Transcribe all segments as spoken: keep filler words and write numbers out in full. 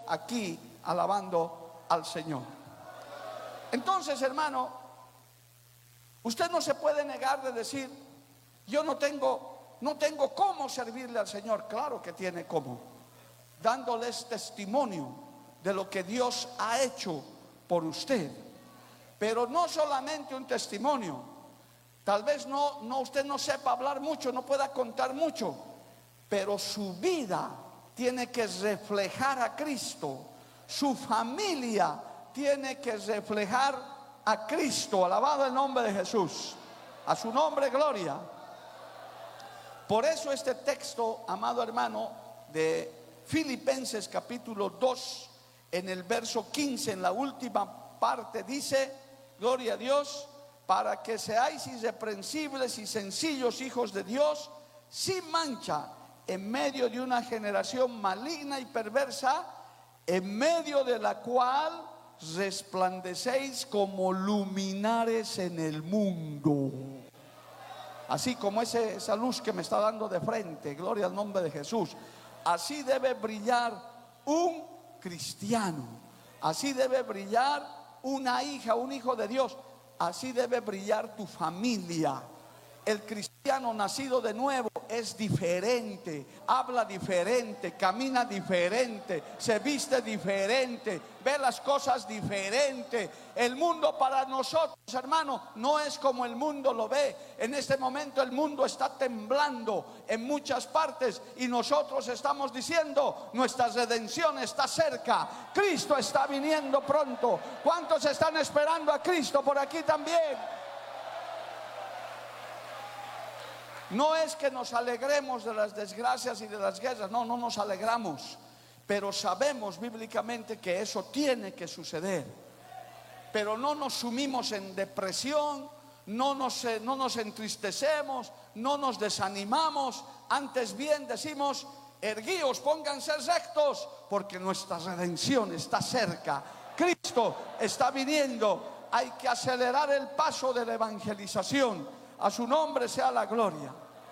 aquí alabando al Señor. Entonces, hermano, usted no se puede negar de decir: yo no tengo, no tengo cómo servirle al Señor. Claro que tiene cómo, dándoles testimonio de lo que Dios ha hecho por usted. Pero no solamente un testimonio. Tal vez no, no, usted no sepa hablar mucho, no pueda contar mucho, pero su vida tiene que reflejar a Cristo. Su familia tiene que reflejar a Cristo. Alabado el nombre de Jesús. A su nombre, gloria. Por eso este texto, amado hermano, de Filipenses capítulo dos, en el verso quince, en la última parte, dice: gloria a Dios, para que seáis irreprensibles y sencillos hijos de Dios, sin mancha, en medio de una generación maligna y perversa, en medio de la cual resplandecéis como luminares en el mundo. Así como ese, esa luz que me está dando de frente, gloria al nombre de Jesús. Así debe brillar un cristiano. Así debe brillar una hija, un hijo de Dios. Así debe brillar tu familia. El cristiano nacido de nuevo es diferente, habla diferente, camina diferente, se viste diferente, ve las cosas diferente. El mundo para nosotros, hermano, no es como el mundo lo ve. En este momento el mundo está temblando en muchas partes y nosotros estamos diciendo: nuestra redención está cerca, Cristo está viniendo pronto. ¿Cuántos están esperando a Cristo por aquí también? No es que nos alegremos de las desgracias y de las guerras, no, no nos alegramos, pero sabemos bíblicamente que eso tiene que suceder. Pero no nos sumimos en depresión, no nos, no nos entristecemos, no nos desanimamos. Antes bien decimos: erguíos, pónganse rectos, porque nuestra redención está cerca, Cristo está viniendo. Hay que acelerar el paso de la evangelización. A su nombre sea la gloria.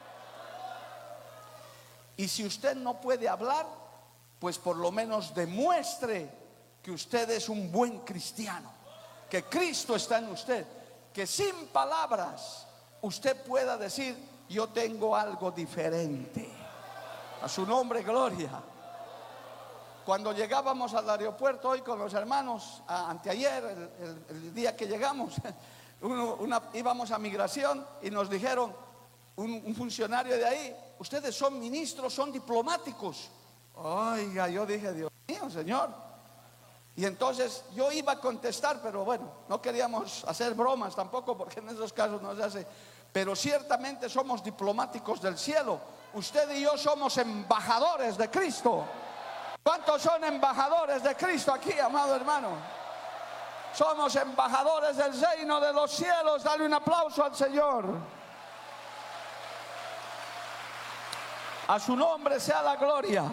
Y si usted no puede hablar, pues por lo menos demuestre que usted es un buen cristiano, que Cristo está en usted, que sin palabras usted pueda decir: yo tengo algo diferente. A su nombre, gloria. Cuando llegábamos al aeropuerto hoy con los hermanos, a, anteayer, el, el, el día que llegamos, Uno, una, íbamos a migración y nos dijeron, un, un funcionario de ahí: ustedes son ministros, son diplomáticos. Oiga, yo dije: Dios mío, Señor. Y entonces yo iba a contestar, pero bueno, no queríamos hacer bromas tampoco, porque en esos casos no se hace. Pero ciertamente somos diplomáticos del cielo. Usted y yo somos embajadores de Cristo. ¿Cuántos son embajadores de Cristo aquí, amado hermano? Somos embajadores del reino de los cielos. Dale un aplauso al Señor. A su nombre sea la gloria.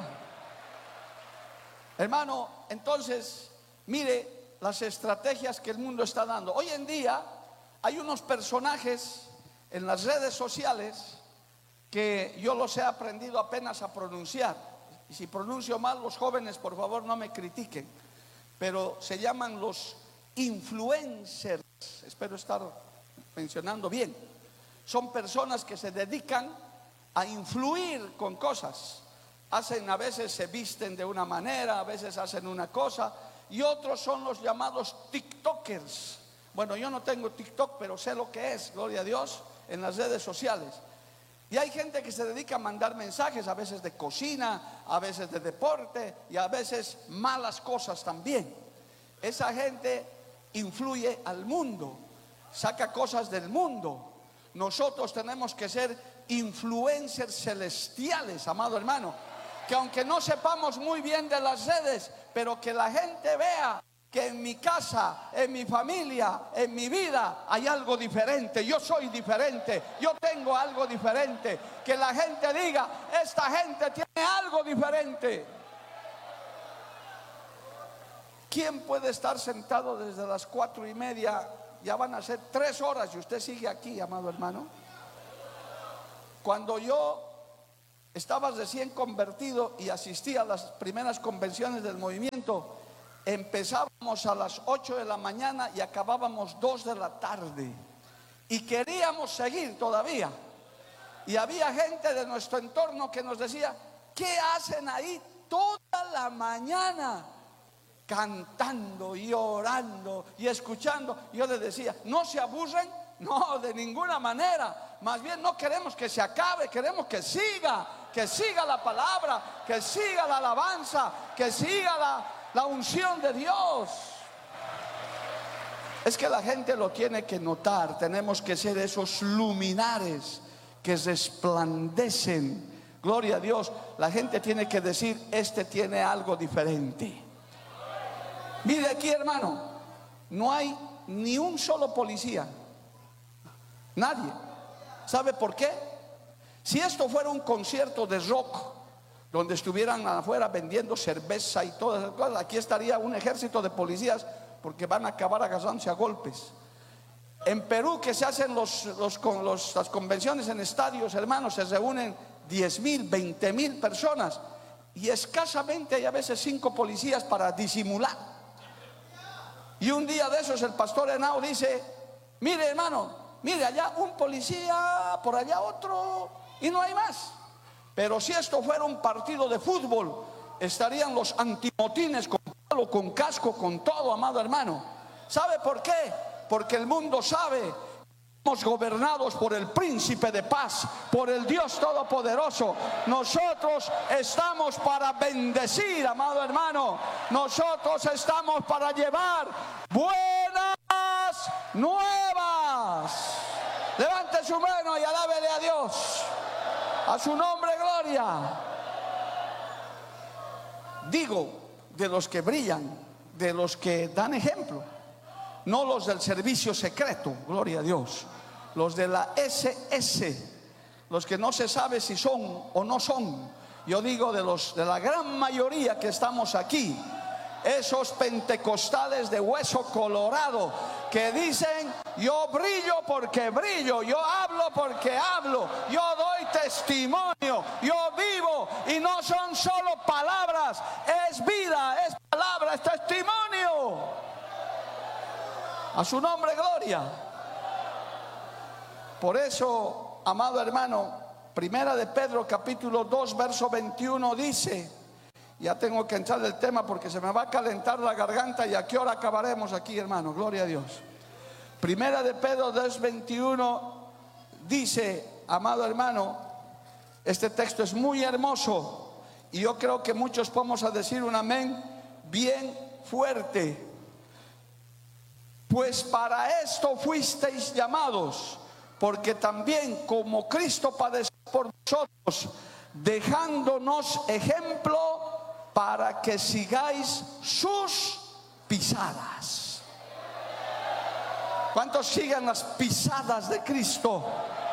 Hermano, entonces, mire las estrategias que el mundo está dando. Hoy en día hay unos personajes en las redes sociales que yo los he aprendido apenas a pronunciar. Y si pronuncio mal, los jóvenes, por favor, no me critiquen. Pero se llaman los influencers. Espero estar mencionando bien. Son personas que se dedican a influir con cosas. Hacen, a veces se visten de una manera, a veces hacen una cosa, y otros son los llamados TikTokers. Bueno, yo no tengo TikTok, pero sé lo que es, gloria a Dios, en las redes sociales. Y hay gente que se dedica a mandar mensajes, a veces de cocina, a veces de deporte y a veces malas cosas también. Esa gente influye al mundo, saca cosas del mundo. Nosotros tenemos que ser influencers celestiales, amado hermano, que aunque no sepamos muy bien de las redes, pero que la gente vea que en mi casa, en mi familia, en mi vida hay algo diferente. Yo soy diferente, yo tengo algo diferente. Que la gente diga: esta gente tiene algo diferente. ¿Quién puede estar sentado desde las cuatro y media? Ya van a ser tres horas y usted sigue aquí, amado hermano. Cuando yo estabas recién convertido y asistí a las primeras convenciones del movimiento, empezábamos a las ocho de la mañana y acabábamos dos de la tarde. Y queríamos seguir todavía. Y había gente de nuestro entorno que nos decía: ¿qué hacen ahí toda la mañana? Cantando y orando y escuchando. Yo les decía: ¿no se aburren? No, de ninguna manera. Más bien no queremos que se acabe, queremos que siga, que siga la palabra, que siga la alabanza, que siga la, la unción de Dios. Es que la gente lo tiene que notar. Tenemos que ser esos luminares que resplandecen. Gloria a Dios. La gente tiene que decir: este tiene algo diferente. Mire aquí, hermano, no hay ni un solo policía. Nadie. ¿Sabe por qué? Si esto fuera un concierto de rock, donde estuvieran afuera vendiendo cerveza y todas esas cosas, aquí estaría un ejército de policías, porque van a acabar agarrándose a golpes. En Perú, que se hacen los, los, con los, las convenciones en estadios, hermanos, se reúnen diez mil, veinte mil personas, y escasamente hay a veces cinco policías para disimular. Y un día de esos el pastor Henao dice: mire, hermano, mire, allá un policía, por allá otro, y no hay más. Pero si esto fuera un partido de fútbol, estarían los antimotines con palo, con casco, con todo, amado hermano. ¿Sabe por qué? Porque el mundo sabe que somos gobernados por el príncipe de paz, por el Dios todopoderoso. Nosotros estamos para bendecir, amado hermano. Nosotros estamos para llevar buenas nuevas. Levante su mano y alábele a Dios. A su nombre, gloria. Digo, de los que brillan, de los que dan ejemplo, no los del servicio secreto, gloria a Dios, los de la ese ese, los que no se sabe si son o no son. Yo digo de los de la gran mayoría que estamos aquí, esos pentecostales de hueso colorado que dicen: yo brillo porque brillo, yo hablo porque hablo, yo doy testimonio, yo vivo. Y no son solo palabras, es vida, es palabra, es testimonio. A su nombre, gloria. Por eso, amado hermano, Primera de Pedro capítulo dos verso veintiuno dice: ya tengo que entrar del tema porque se me va a calentar la garganta. ¿Y a qué hora acabaremos aquí, hermano? Gloria a Dios. Primera de Pedro dos veintiuno dice, amado hermano, este texto es muy hermoso y yo creo que muchos vamos a decir un amén bien fuerte. Pues para esto fuisteis llamados, porque también como Cristo padeció por nosotros, dejándonos ejemplo para que sigáis sus pisadas. ¿Cuántos siguen las pisadas de Cristo?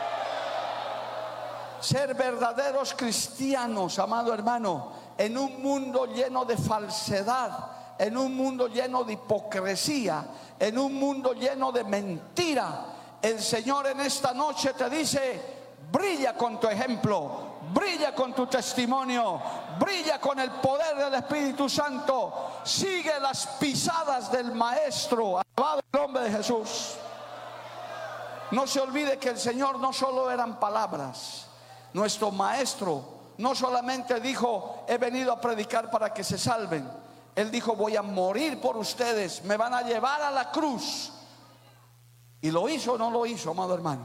Ser verdaderos cristianos, amado hermano, en un mundo lleno de falsedad, en un mundo lleno de hipocresía, en un mundo lleno de mentira. El Señor en esta noche te dice: brilla con tu ejemplo, brilla con tu testimonio, brilla con el poder del Espíritu Santo. Sigue las pisadas del Maestro. Alabado el nombre de Jesús. No se olvide que el Señor no solo eran palabras. Nuestro Maestro no solamente dijo: he venido a predicar para que se salven. Él dijo: voy a morir por ustedes, me van a llevar a la cruz. ¿Y lo hizo o no lo hizo, amado hermano?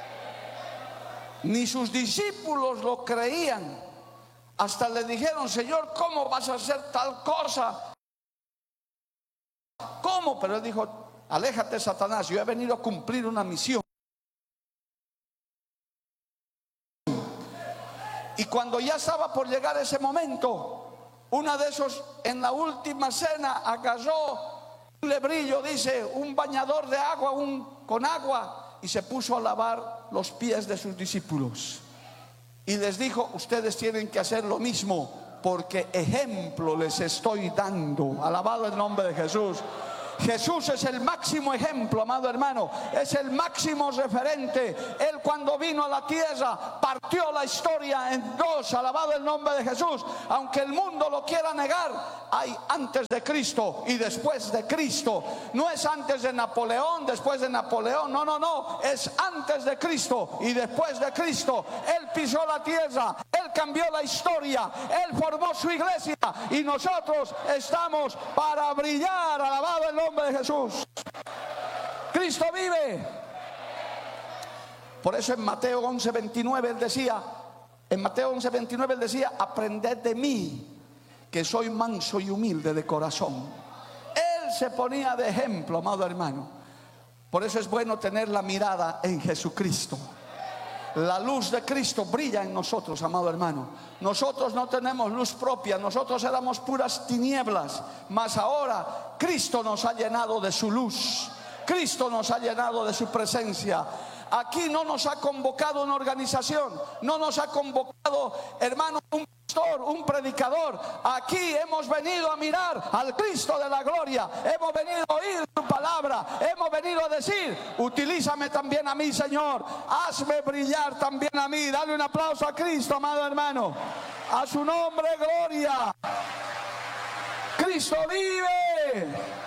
Ni sus discípulos lo creían. Hasta le dijeron: Señor, ¿cómo vas a hacer tal cosa? ¿Cómo? Pero él dijo: aléjate, Satanás, yo he venido a cumplir una misión. Y cuando ya estaba por llegar ese momento, una de esos, en la última cena, agarró un lebrillo, dice, un bañador de agua, un, con agua, y se puso a lavar los pies de sus discípulos. Y les dijo: ustedes tienen que hacer lo mismo, porque ejemplo les estoy dando. Alabado el nombre de Jesús. Jesús es el máximo ejemplo, amado hermano, es el máximo referente. Él, cuando vino a la tierra, partió la historia en dos. Alabado el nombre de Jesús. Aunque el mundo lo quiera negar, hay antes de Cristo y después de Cristo. No es antes de Napoleón, después de Napoleón, no, no, no, es antes de Cristo y después de Cristo. Él pisó la tierra, Él cambió la historia, Él formó su iglesia, y nosotros estamos para brillar. Alabado el nombre de Jesús. Cristo vive. Por eso en Mateo once veintinueve él decía, en Mateo once veintinueve él decía: aprended de mí, que soy manso y humilde de corazón. Él se ponía de ejemplo, amado hermano. Por eso es bueno tener la mirada en Jesucristo. La luz de Cristo brilla en nosotros, amado hermano. Nosotros no tenemos luz propia, nosotros éramos puras tinieblas, mas ahora Cristo nos ha llenado de su luz. Cristo nos ha llenado de su presencia. Aquí no nos ha convocado una organización, no nos ha convocado, hermano, un pastor, un predicador. Aquí hemos venido a mirar al Cristo de la gloria. Hemos venido a oír tu palabra. Hemos venido a decir: utilízame también a mí, Señor. Hazme brillar también a mí. Dale un aplauso a Cristo, amado hermano. A su nombre, gloria. Cristo vive.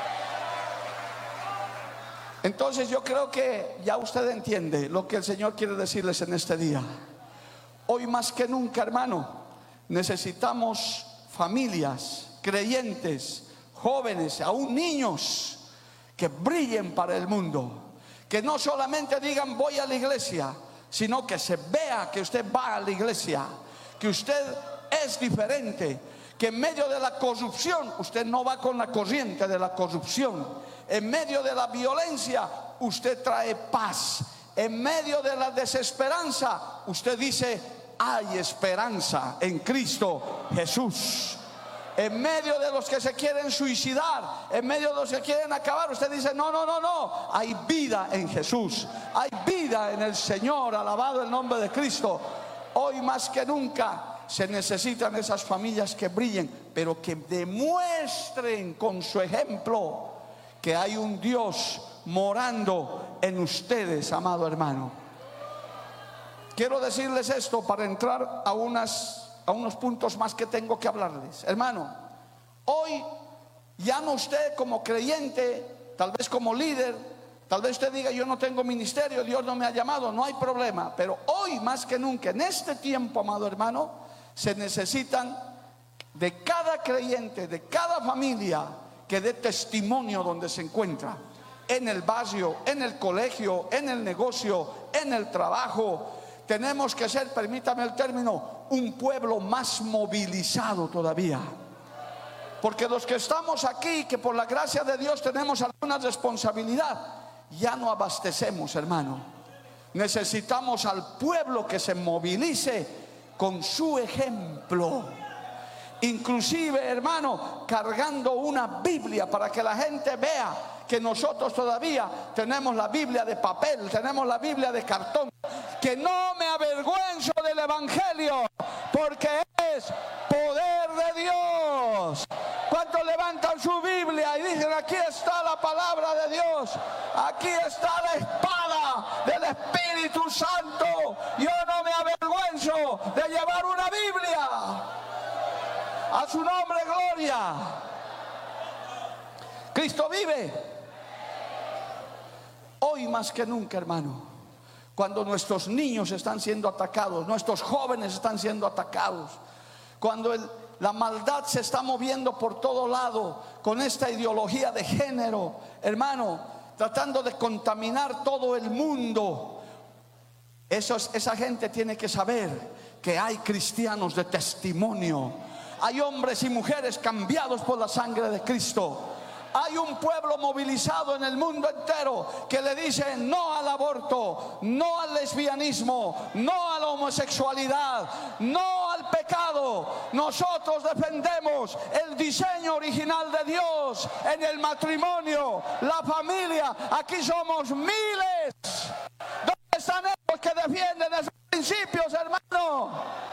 Entonces yo creo que ya usted entiende lo que el Señor quiere decirles en este día. Hoy más que nunca, hermano, necesitamos familias, creyentes, jóvenes, aún niños, que brillen para el mundo. Que no solamente digan voy a la iglesia, sino que se vea que usted va a la iglesia, que usted es diferente, que en medio de la corrupción usted no va con la corriente de la corrupción. En medio de la violencia usted trae paz. En medio de la desesperanza usted dice: hay esperanza en Cristo Jesús. En medio de los que se quieren suicidar, en medio de los que quieren acabar, usted dice: no, no, no, no, hay vida en Jesús, hay vida en el Señor. Alabado el nombre de Cristo. Hoy más que nunca se necesitan esas familias que brillen, pero que demuestren con su ejemplo que hay un Dios morando en ustedes, amado hermano. Quiero decirles esto para entrar a, unas, a unos puntos más que tengo que hablarles. Hermano, hoy ya no usted como creyente, tal vez como líder, tal vez usted diga: yo no tengo ministerio, Dios no me ha llamado. No hay problema, pero hoy más que nunca, en este tiempo, amado hermano, se necesitan de cada creyente, de cada familia, que dé testimonio donde se encuentra, en el barrio, en el colegio, en el negocio, en el trabajo. Tenemos que ser, permítame el término, un pueblo más movilizado todavía. Porque los que estamos aquí, que por la gracia de Dios tenemos alguna responsabilidad, ya no abastecemos, hermano. Necesitamos al pueblo que se movilice con su ejemplo. Inclusive, hermano, cargando una Biblia para que la gente vea que nosotros todavía tenemos la Biblia de papel, tenemos la Biblia de cartón. Que no me avergüenzo del Evangelio, porque es poder de Dios. ¿Cuántos levantan su Biblia y dicen: aquí está la palabra de Dios, aquí está la espada del Espíritu Santo? Yo no me avergüenzo de llevar una Biblia. A su nombre, gloria. Cristo vive. Hoy más que nunca, hermano, cuando nuestros niños están siendo atacados, nuestros jóvenes están siendo atacados, cuando el, la maldad se está moviendo por todo lado con esta ideología de género, hermano, tratando de contaminar todo el mundo, esos, esa gente tiene que saber que hay cristianos de testimonio. Hay hombres y mujeres cambiados por la sangre de Cristo. Hay un pueblo movilizado en el mundo entero que le dice no al aborto, no al lesbianismo, no a la homosexualidad, no al pecado. Nosotros defendemos el diseño original de Dios en el matrimonio, la familia. Aquí somos miles. ¿Dónde están esos que defienden esos principios, hermano?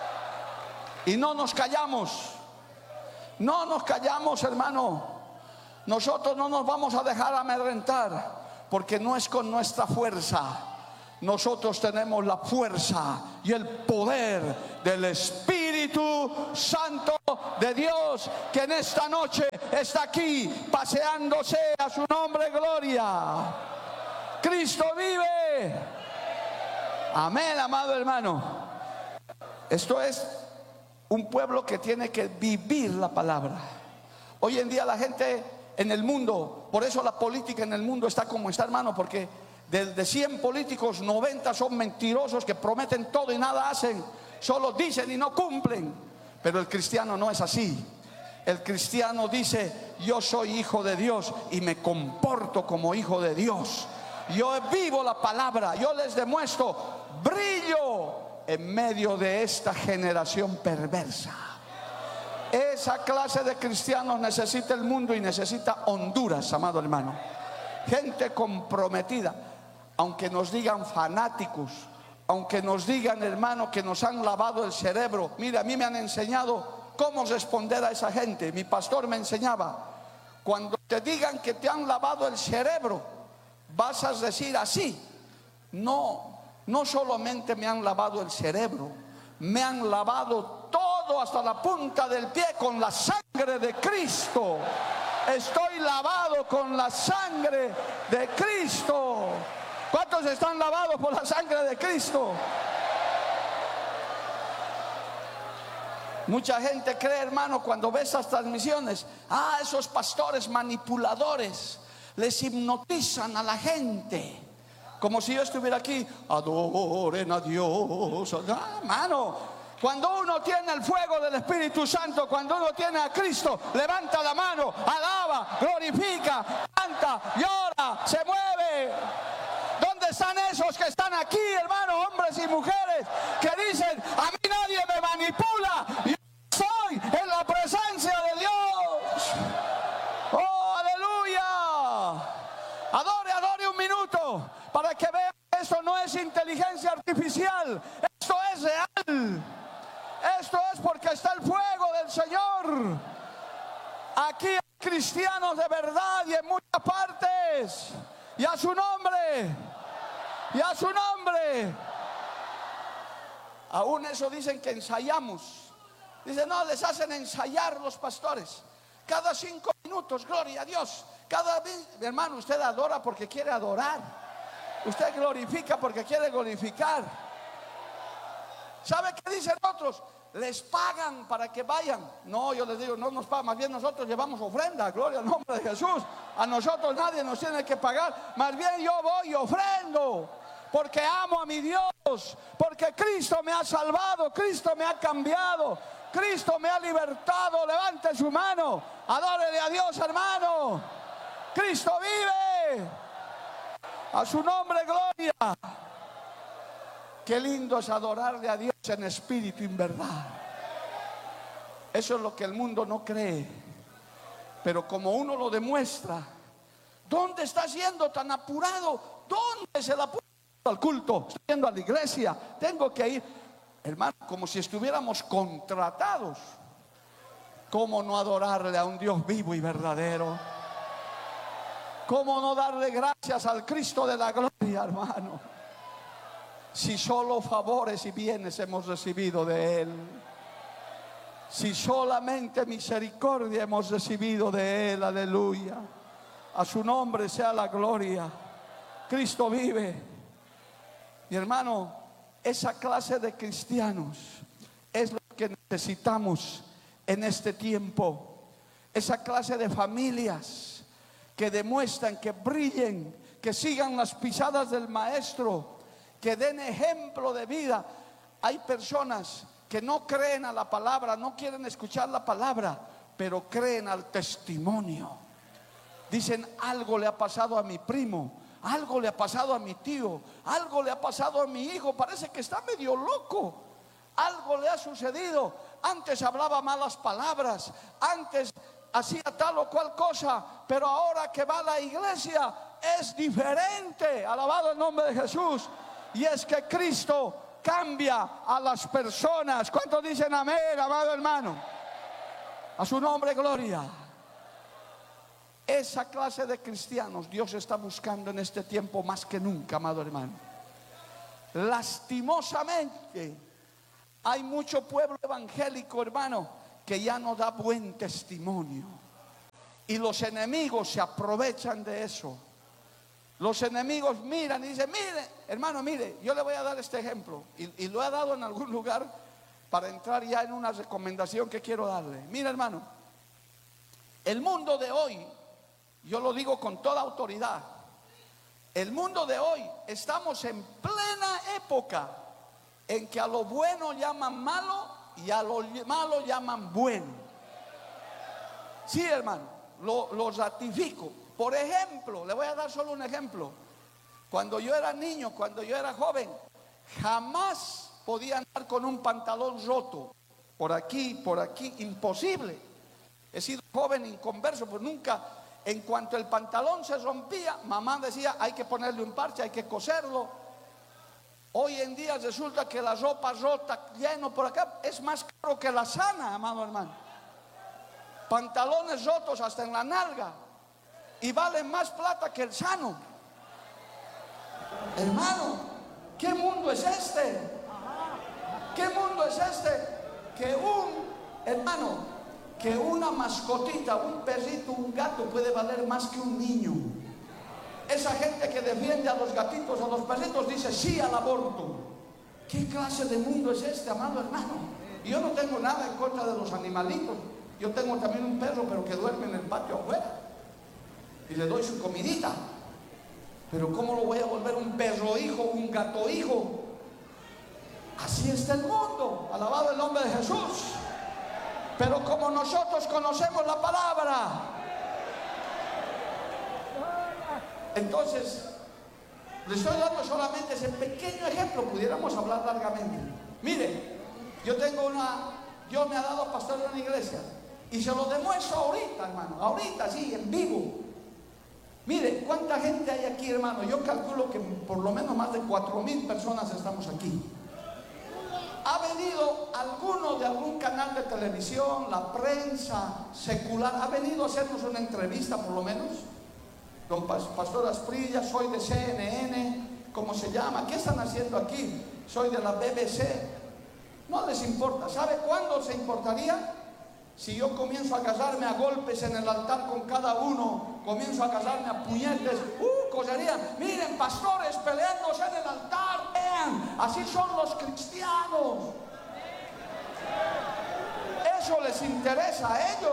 Y no nos callamos, no nos callamos, hermano. Nosotros no nos vamos a dejar amedrentar, porque no es con nuestra fuerza. Nosotros tenemos la fuerza y el poder del Espíritu Santo de Dios, que en esta noche está aquí paseándose. A su nombre gloria. Cristo vive. Amén, amado hermano. Esto es un pueblo que tiene que vivir la palabra. Hoy en día la gente en el mundo, por eso la política en el mundo está como está, hermano, porque de cien políticos, noventa son mentirosos que prometen todo y nada hacen, solo dicen y no cumplen. Pero el cristiano no es así. El cristiano dice: yo soy hijo de Dios y me comporto como hijo de Dios. Yo vivo la palabra, yo les demuestro brillo en medio de esta generación perversa. Esa clase de cristianos necesita el mundo y necesita Honduras, amado hermano. Gente comprometida. Aunque nos digan fanáticos, aunque nos digan, hermano, que nos han lavado el cerebro. Mira, a mí me han enseñado cómo responder a esa gente. Mi pastor me enseñaba: cuando te digan que te han lavado el cerebro, vas a decir así: no, no solamente me han lavado el cerebro, me han lavado todo hasta la punta del pie con la sangre de Cristo. Estoy lavado con la sangre de Cristo. ¿Cuántos están lavados por la sangre de Cristo? Mucha gente cree, hermano, cuando ve esas transmisiones: ah, esos pastores manipuladores les hipnotizan a la gente, como si yo estuviera aquí: adoren a Dios. Ah, hermano, cuando uno tiene el fuego del Espíritu Santo, cuando uno tiene a Cristo, levanta la mano, alaba, glorifica, canta, llora, se mueve. ¿Dónde están esos que están aquí, hermano, hombres y mujeres, que dicen: a mí nadie me manipula, yo estoy en la presencia de Dios? ¡Oh, aleluya! Adore, adore un minuto para que vean que esto no es inteligencia artificial, esto es real. Esto es porque está el fuego del Señor. Aquí hay cristianos de verdad y en muchas partes. Y a su nombre, y a su nombre. Aún eso dicen que ensayamos. Dicen: no, les hacen ensayar los pastores. Cada cinco minutos, gloria a Dios. Cada vez, mi hermano, usted adora porque quiere adorar. Usted glorifica porque quiere glorificar. ¿Sabe qué dicen otros? Les pagan para que vayan. No, yo les digo: no nos pagan, más bien nosotros llevamos ofrenda. Gloria al nombre de Jesús. A nosotros nadie nos tiene que pagar. Más bien yo voy y ofrendo, porque amo a mi Dios, porque Cristo me ha salvado, Cristo me ha cambiado, Cristo me ha libertado. Levante su mano, adórele a Dios, hermano. Cristo vive. A su nombre gloria. Qué lindo es adorarle a Dios en espíritu y en verdad. Eso es lo que el mundo no cree. Pero como uno lo demuestra, ¿dónde está siendo tan apurado? ¿Dónde se la apura al culto? Estoy yendo a la iglesia, tengo que ir. Hermano, como si estuviéramos contratados. ¿Cómo no adorarle a un Dios vivo y verdadero? ¿Cómo no darle gracias al Cristo de la gloria, hermano? Si solo favores y bienes hemos recibido de Él, si solamente misericordia hemos recibido de Él, aleluya. A su nombre sea la gloria. Cristo vive. Mi hermano, esa clase de cristianos es lo que necesitamos en este tiempo. Esa clase de familias que demuestran, que brillen, que sigan las pisadas del Maestro, que den ejemplo de vida. Hay personas que no creen a la palabra, no quieren escuchar la palabra, pero creen al testimonio. Dicen: algo le ha pasado a mi primo, algo le ha pasado a mi tío, algo le ha pasado a mi hijo, parece que está medio loco, algo le ha sucedido. Antes hablaba malas palabras, antes hacía tal o cual cosa, pero ahora que va a la iglesia es diferente. Alabado el nombre de Jesús. Y es que Cristo cambia a las personas. ¿Cuántos dicen amén, amado hermano? A su nombre gloria. Esa clase de cristianos Dios está buscando en este tiempo más que nunca, amado hermano. Lastimosamente hay mucho pueblo evangélico, hermano, que ya no da buen testimonio, y los enemigos se aprovechan de eso. Los enemigos miran y dicen: mire, hermano, mire, yo le voy a dar este ejemplo, y, y lo he dado en algún lugar para entrar ya en una recomendación que quiero darle. Mira, hermano, el mundo de hoy, yo lo digo con toda autoridad, el mundo de hoy, estamos en plena época en que a lo bueno llaman malo y a lo malo llaman bueno. Sí, hermano, lo, lo ratifico. Por ejemplo, le voy a dar solo un ejemplo. Cuando yo era niño, cuando yo era joven, jamás podía andar con un pantalón roto, por aquí, por aquí, imposible. He sido joven inconverso, pues nunca, en cuanto el pantalón se rompía, mamá decía: hay que ponerle un parche, hay que coserlo. Hoy en día resulta que la ropa rota, lleno por acá, es más caro que la sana, amado hermano. Pantalones rotos hasta en la nalga, y valen más plata que el sano. Hermano, ¿qué mundo es este? ¿Qué mundo es este? Que un, hermano, que una mascotita, un perrito, un gato puede valer más que un niño. Esa gente que defiende a los gatitos, a los perritos, dice sí al aborto. ¿Qué clase de mundo es este, amado hermano? Y yo no tengo nada en contra de los animalitos. Yo tengo también un perro, pero que duerme en el patio afuera, y le doy su comidita. Pero ¿cómo lo voy a volver un perro hijo, un gato hijo? Así está el mundo, alabado el nombre de Jesús. Pero como nosotros conocemos la palabra, entonces le estoy dando solamente ese pequeño ejemplo. Pudiéramos hablar largamente. Mire, yo tengo una, Dios me ha dado pastor de una iglesia, y se lo demuestro ahorita, hermano, ahorita sí, en vivo. Mire, ¿cuánta gente hay aquí, hermano? Yo calculo que por lo menos más de cuatro mil personas estamos aquí. Ha venido alguno de algún canal de televisión, la prensa secular, ha venido a hacernos una entrevista por lo menos. Don Pastor Asprilla, soy de C N N, ¿cómo se llama? ¿Qué están haciendo aquí? Soy de la B B C. No les importa. ¿Sabe cuándo se importaría? Si yo comienzo a agarrarme a golpes en el altar con cada uno, comienzo a agarrarme a puñetes, uh, cosería. Miren, pastores peleándose en el altar, vean, así son los cristianos. Eso les interesa a ellos.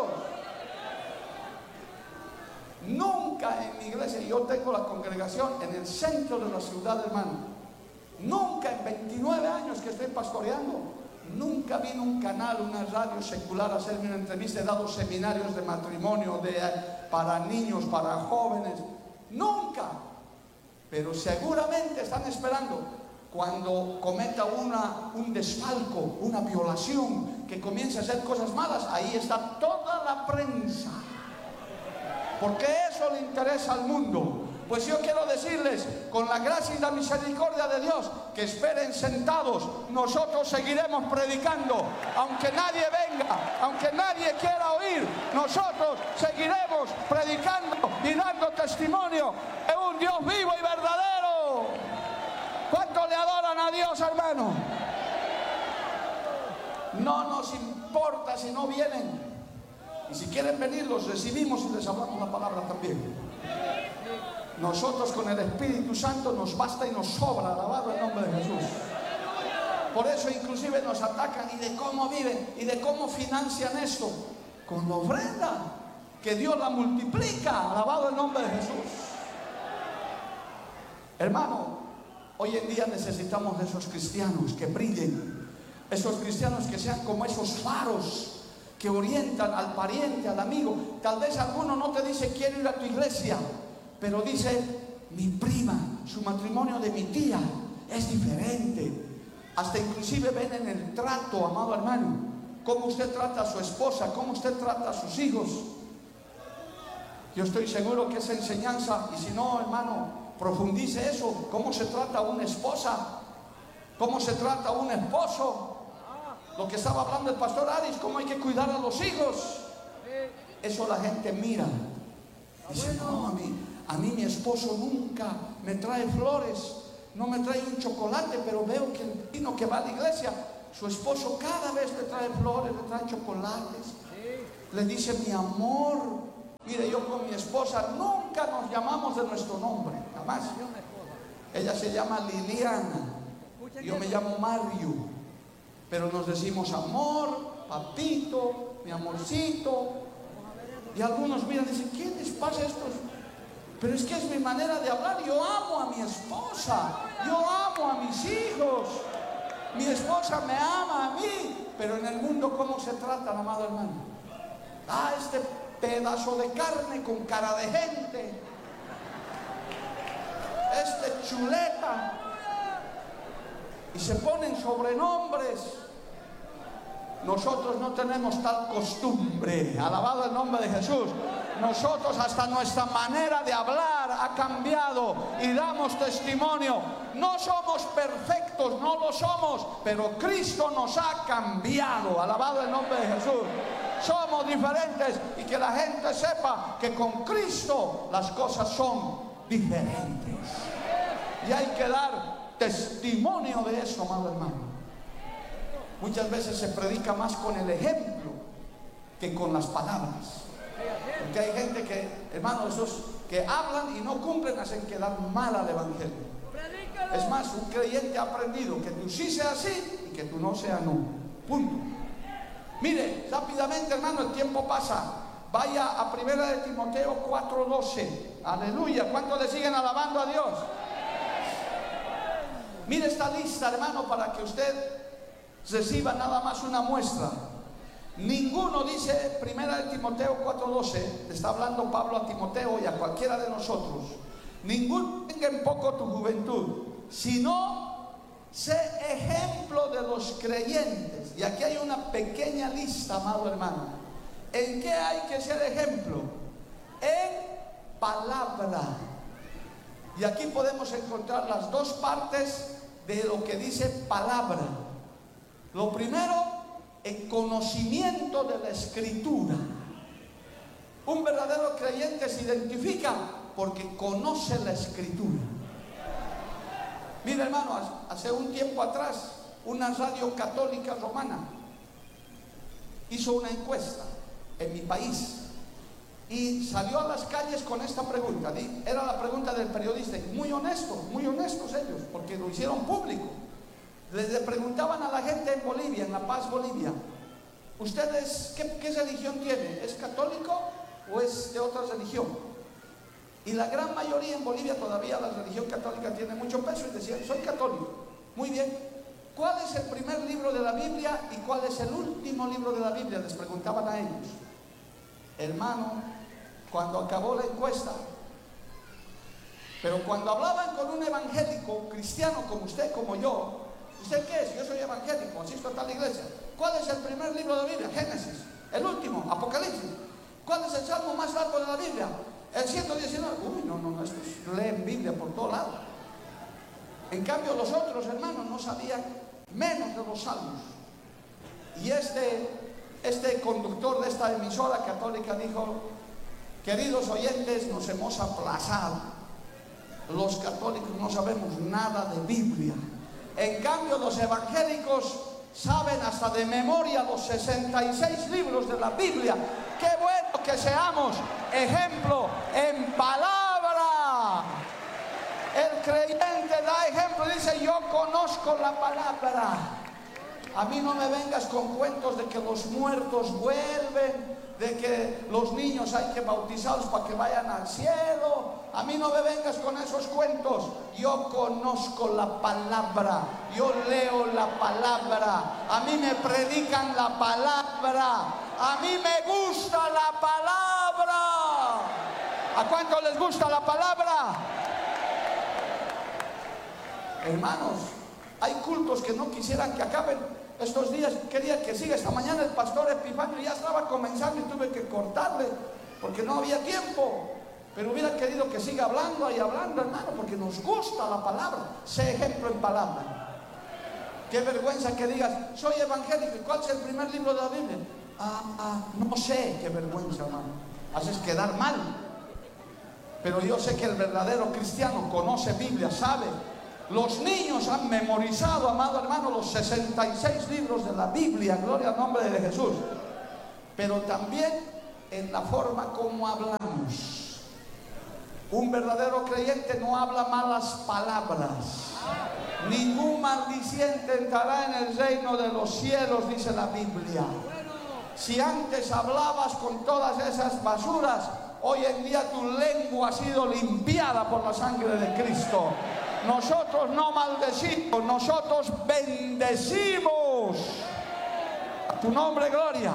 Nunca en mi iglesia, yo tengo la congregación en el centro de la ciudad, hermano. Nunca en veintinueve años que estoy pastoreando, nunca vino un canal, una radio secular a hacerme una entrevista. He dado seminarios de matrimonio, de, para niños, para jóvenes. Nunca. Pero seguramente están esperando cuando cometa una, un desfalco, una violación, que comience a hacer cosas malas. Ahí está toda la prensa, porque eso le interesa al mundo. Pues yo quiero decirles, con la gracia y la misericordia de Dios, que esperen sentados. Nosotros seguiremos predicando, aunque nadie venga, aunque nadie quiera oír. Nosotros seguiremos predicando y dando testimonio de un Dios vivo y verdadero. ¿Cuánto le adoran a Dios, hermano? No nos importa si no vienen, y si quieren venir los recibimos y les hablamos la palabra también. Nosotros con el Espíritu Santo nos basta y nos sobra, alabado el nombre de Jesús. Por eso inclusive nos atacan, y de cómo viven y de cómo financian esto, con la ofrenda, que Dios la multiplica, alabado el nombre de Jesús. Hermano, hoy en día necesitamos de esos cristianos que brillen, esos cristianos que sean como esos faros que orientan al pariente, al amigo. Tal vez alguno no te dice quiero ir a tu iglesia, pero dice mi prima, su matrimonio de mi tía es diferente. Hasta inclusive ven en el trato, amado hermano, cómo usted trata a su esposa, cómo usted trata a sus hijos. Yo estoy seguro que esa enseñanza, y si no, hermano, profundice eso, cómo se trata a una esposa, cómo se trata a un esposo. Lo que estaba hablando el pastor Aris, cómo hay que cuidar a los hijos. Eso la gente mira. Dice, no, a mí, a mí mi esposo nunca me trae flores, no me trae un chocolate, pero veo que el vecino que va a la iglesia, su esposo cada vez le trae flores, le trae chocolates, le dice mi amor. Mire, yo con mi esposa nunca nos llamamos de nuestro nombre, jamás. Ella se llama Liliana, yo me llamo Mario, pero nos decimos amor, papito, mi amorcito. Y algunos miran y dicen, ¿qué les pasa a estos? Pero es que es mi manera de hablar. Yo amo a mi esposa, yo amo a mis hijos, mi esposa me ama a mí. Pero en el mundo, ¿cómo se trata, amado hermano? Ah, este pedazo de carne con cara de gente, este chuleta, y se ponen sobrenombres. Nosotros no tenemos tal costumbre, alabado el nombre de Jesús. Nosotros, hasta nuestra manera de hablar ha cambiado y damos testimonio. No somos perfectos, no lo somos, pero Cristo nos ha cambiado, alabado el nombre de Jesús. Somos diferentes, y que la gente sepa que con Cristo las cosas son diferentes. Y hay que dar testimonio de eso, amado hermano. Muchas veces se predica más con el ejemplo que con las palabras. Porque hay gente que, hermanos, esos que hablan y no cumplen, hacen quedar mal al evangelio. Es más, un creyente ha aprendido que tú sí seas sí y que tú no seas no. Punto. Mire, rápidamente, hermano, el tiempo pasa. Vaya a primera de Timoteo cuatro doce. Aleluya. ¿Cuántos le siguen alabando a Dios? Mire esta lista, hermano, para que usted reciba nada más una muestra. Ninguno, dice primera de Timoteo cuatro doce, le está hablando Pablo a Timoteo y a cualquiera de nosotros. Ninguno tenga en poco tu juventud, sino sé ejemplo de los creyentes. Y aquí hay una pequeña lista, amado hermano. ¿En qué hay que ser ejemplo? En palabra. Y aquí podemos encontrar las dos partes de lo que dice palabra. Lo primero, el conocimiento de la Escritura. Un verdadero creyente se identifica porque conoce la Escritura. Mira, hermano, hace un tiempo atrás, una radio católica romana hizo una encuesta en mi país y salió a las calles con esta pregunta. Era la pregunta del periodista, muy honesto, muy honestos ellos, porque lo hicieron público. Les preguntaban a la gente en Bolivia, en La Paz, Bolivia, ¿ustedes qué, qué religión tienen? ¿Es católico o es de otra religión? Y la gran mayoría en Bolivia todavía la religión católica tiene mucho peso y decían, soy católico. Muy bien. ¿Cuál es el primer libro de la Biblia y cuál es el último libro de la Biblia? Les preguntaban a ellos. Hermano, cuando acabó la encuesta, pero cuando hablaban con un evangélico cristiano como usted, como yo, ¿usted qué es? Yo soy evangélico, asisto a tal iglesia. ¿Cuál es el primer libro de la Biblia? Génesis. El último, Apocalipsis. ¿Cuál es el salmo más largo de la Biblia? El ciento diecinueve. Uy, no, no, no, estos leen Biblia por todo lado. En cambio, los otros hermanos no sabían menos de los salmos. Y este, este conductor de esta emisora católica dijo, queridos oyentes, nos hemos aplazado. Los católicos no sabemos nada de Biblia. En cambio, los evangélicos saben hasta de memoria los sesenta y seis libros de la Biblia. ¡Qué bueno que seamos ejemplo en palabra! El creyente da ejemplo, dice, yo conozco la palabra. A mí no me vengas con cuentos de que los muertos vuelven, de que los niños hay que bautizarlos para que vayan al cielo. A mí no me vengas con esos cuentos. Yo conozco la palabra, yo leo la palabra, a mí me predican la palabra, a mí me gusta la palabra. ¿A cuánto les gusta la palabra? Hermanos, hay cultos que no quisieran que acaben. Estos días quería que siga. Esta mañana el pastor Epifanio ya estaba comenzando y tuve que cortarle porque no había tiempo. Pero hubiera querido que siga hablando y hablando, hermano, porque nos gusta la palabra. Sé ejemplo en palabra. Qué vergüenza que digas, soy evangélico. ¿Cuál es el primer libro de la Biblia? Ah, ah, no sé. Qué vergüenza, hermano. Haces quedar mal. Pero yo sé que el verdadero cristiano conoce Biblia, sabe. Los niños han memorizado, amado hermano, los sesenta y seis libros de la Biblia, gloria al nombre de Jesús. Pero también en la forma como hablamos. Un verdadero creyente no habla malas palabras. Ningún maldiciente entrará en el reino de los cielos, dice la Biblia. Si antes hablabas con todas esas basuras, hoy en día tu lengua ha sido limpiada por la sangre de Cristo. Nosotros no maldecimos, nosotros bendecimos. A tu nombre, gloria.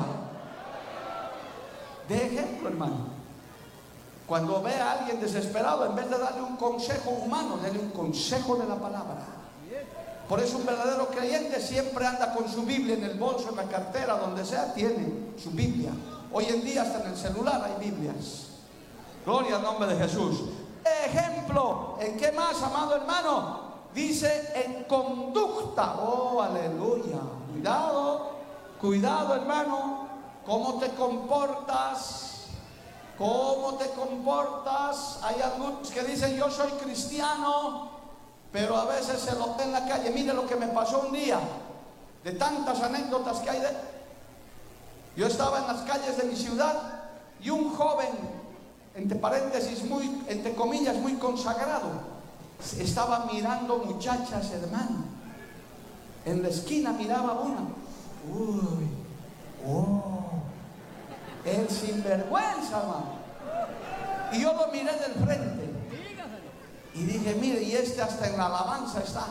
De ejemplo, hermano. Cuando ve a alguien desesperado, en vez de darle un consejo humano, dale un consejo de la palabra. Por eso un verdadero creyente siempre anda con su Biblia en el bolso, en la cartera, donde sea, tiene su Biblia. Hoy en día hasta en el celular hay Biblias. Gloria al nombre de Jesús. Ejemplo, ¿en qué más, amado hermano? Dice en conducta. Oh, aleluya. Cuidado, cuidado, hermano. ¿Cómo te comportas? ¿Cómo te comportas? Hay algunos que dicen yo soy cristiano, pero a veces se lo ve en la calle. Mire lo que me pasó un día, de tantas anécdotas que hay de... Yo estaba en las calles de mi ciudad y un joven, entre paréntesis, muy, entre comillas, muy consagrado, estaba mirando muchachas, hermano. En la esquina miraba una. Uy, oh, el sinvergüenza, hermano. Y yo lo miré del frente y dije, mire, y este hasta en la alabanza está.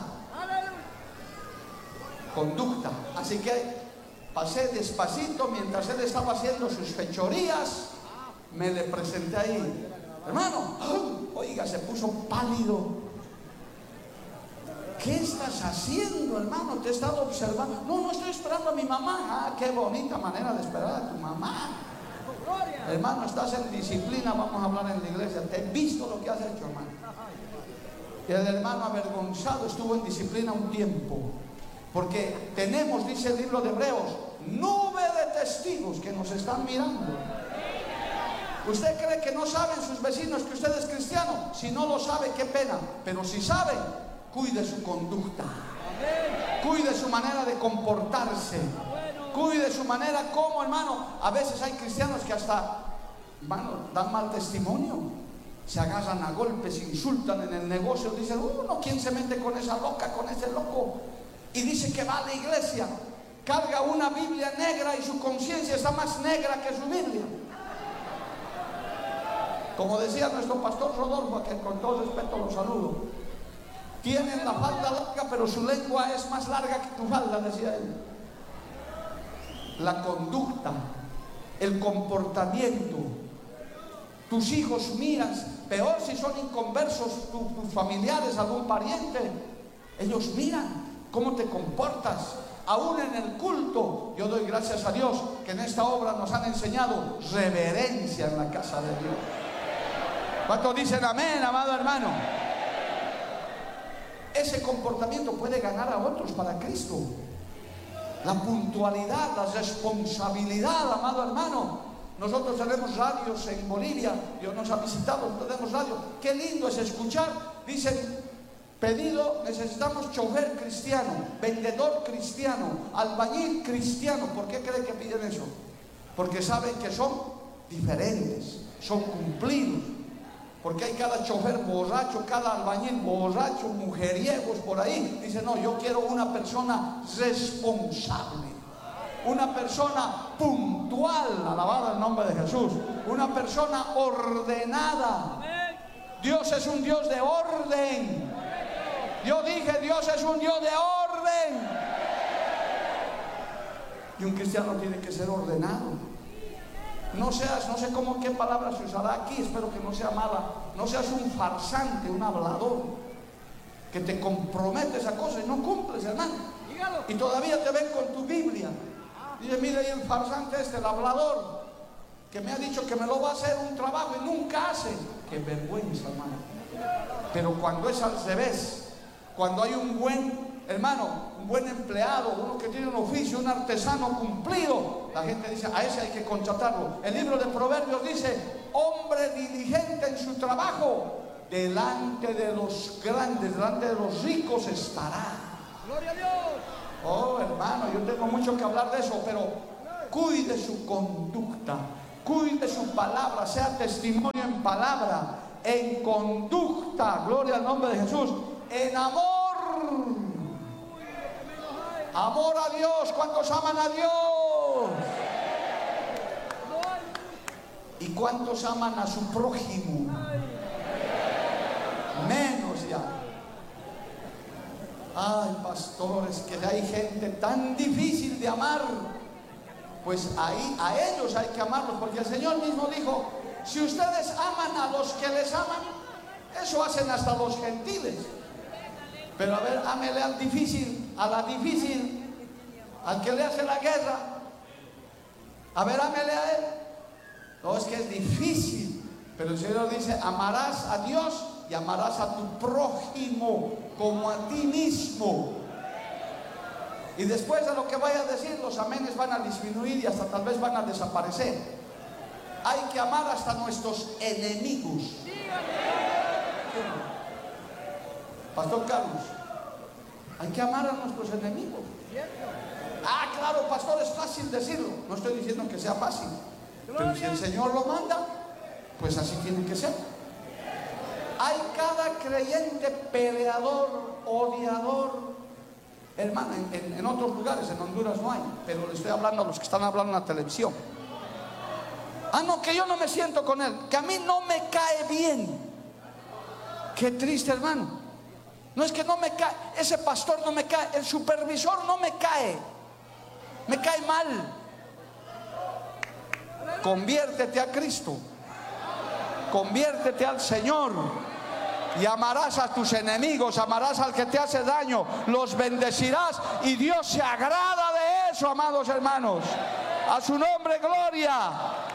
Conducta. Así que pasé despacito mientras él estaba haciendo sus fechorías. Me le presenté ahí. Hermano, oiga, se puso pálido. ¿Qué estás haciendo, hermano? Te he estado observando. No, no estoy esperando a mi mamá. Ah, qué bonita manera de esperar a tu mamá. Hermano, estás en disciplina. Vamos a hablar en la iglesia. Te he visto lo que has hecho, hermano. Y el hermano avergonzado estuvo en disciplina un tiempo. Porque tenemos, dice el libro de Hebreos, nube de testigos que nos están mirando. ¿Usted cree que no saben sus vecinos que usted es cristiano? Si no lo sabe, qué pena. Pero si saben, cuide su conducta. Cuide su manera de comportarse. Cuide su manera como, hermano. A veces hay cristianos que hasta, hermano, dan mal testimonio. Se agarran a golpes, insultan en el negocio. Dicen, uno, ¿quién se mete con esa loca, con ese loco? Y dice que va a la iglesia. Carga una Biblia negra y su conciencia está más negra que su Biblia. Como decía nuestro pastor Rodolfo, a quien con todo respeto lo saludo, tienen la falda larga, pero su lengua es más larga que tu falda, decía él. La conducta, el comportamiento. Tus hijos miran, peor si son inconversos, tu, tus familiares, algún pariente, ellos miran cómo te comportas. Aún en el culto, yo doy gracias a Dios que en esta obra nos han enseñado reverencia en la casa de Dios. ¿Cuántos dicen amén, amado hermano? Ese comportamiento puede ganar a otros para Cristo. La puntualidad, la responsabilidad, amado hermano. Nosotros tenemos radios en Bolivia, Dios nos ha visitado, tenemos radio. Qué lindo es escuchar. Dicen, pedido, necesitamos chofer cristiano, vendedor cristiano, albañil cristiano. ¿Por qué creen que piden eso? Porque saben que son diferentes, son cumplidos. Porque hay cada chofer borracho, cada albañil borracho, mujeriegos por ahí. Dice, no, yo quiero una persona responsable, una persona puntual, alabado el nombre de Jesús, una persona ordenada. Dios es un Dios de orden. Yo dije, Dios es un Dios de orden. Y un cristiano tiene que ser ordenado. No seas, no sé cómo, qué palabra se usará aquí, espero que no sea mala. No seas un farsante, un hablador, que te comprometes a cosas y no cumples, hermano. Y todavía te ven con tu Biblia. Dice, mire, y el farsante este, el hablador, que me ha dicho que me lo va a hacer un trabajo y nunca hace. Qué vergüenza, hermano. Pero cuando es al revés, cuando hay un buen hermano, un buen empleado, uno que tiene un oficio, un artesano cumplido, la gente dice, a ese hay que contratarlo. El libro de Proverbios dice, hombre diligente en su trabajo, delante de los grandes, delante de los ricos estará. Gloria a Dios. Oh, hermano, yo tengo mucho que hablar de eso, pero cuide su conducta, cuide su palabra, sea testimonio en palabra, en conducta, gloria al nombre de Jesús, en amor, amor a Dios. ¿Cuántos aman a Dios? ¿Y cuántos aman a su prójimo? Menos ya. Ay, pastores, que hay gente tan difícil de amar. Pues ahí a ellos hay que amarlos, porque el Señor mismo dijo: si ustedes aman a los que les aman, eso hacen hasta los gentiles. Pero a ver, ámele al difícil, a la difícil, al que le hace la guerra. A ver, ámele a él. No, es que es difícil, pero el Señor dice: amarás a Dios y amarás a tu prójimo como a ti mismo. Y después de lo que vaya a decir, los amenes van a disminuir y hasta tal vez van a desaparecer. Hay que amar hasta nuestros enemigos. Pastor Carlos, hay que amar a nuestros enemigos. Ah, claro, pastor, es fácil decirlo. No estoy diciendo que sea fácil, pero si el Señor lo manda, pues así tiene que ser. Hay cada creyente peleador, odiador. Hermano, en, en, en otros lugares, en Honduras no hay, pero le estoy hablando a los que están hablando en la televisión. Ah, no, que yo no me siento con él, que a mí no me cae bien. Qué triste, hermano. No es que no me cae, ese pastor no me cae, el supervisor no me cae, me cae mal. Conviértete a Cristo, conviértete al Señor y amarás a tus enemigos, amarás al que te hace daño, los bendecirás y Dios se agrada de eso, amados hermanos. A su nombre, gloria.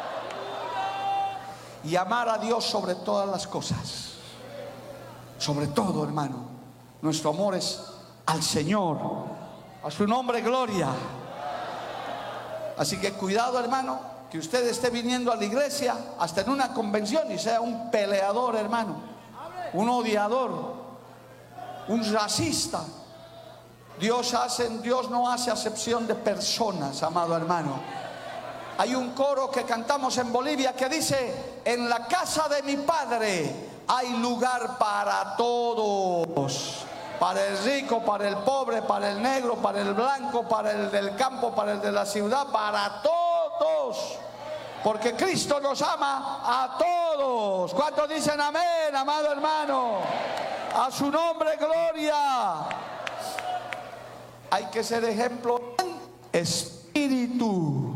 Y amar a Dios sobre todas las cosas, sobre todo, hermano. Nuestro amor es al Señor. A su nombre, gloria. Así que cuidado, hermano, que usted esté viniendo a la iglesia hasta en una convención y sea un peleador, hermano, un odiador, un racista. Dios hace, Dios no hace acepción de personas, amado hermano. Hay un coro que cantamos en Bolivia que dice: en la casa de mi padre hay lugar para todos, para el rico, para el pobre, para el negro, para el blanco, para el del campo, para el de la ciudad, para todos, porque Cristo nos ama a todos. ¿Cuántos dicen amén, amado hermano? A su nombre, gloria. Hay que ser ejemplo en espíritu.